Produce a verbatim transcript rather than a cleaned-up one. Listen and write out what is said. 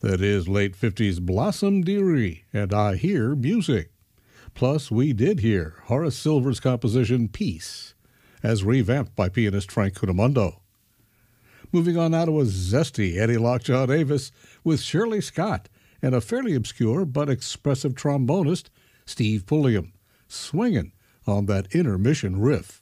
That is late fifties Blossom Dearie and I Hear Music. Plus, we did hear Horace Silver's composition Peace, as revamped by pianist Frank Cunamundo. Moving on now to a zesty Eddie Lockjaw Davis with Shirley Scott and a fairly obscure but expressive trombonist, Steve Pulliam, swinging on that intermission riff.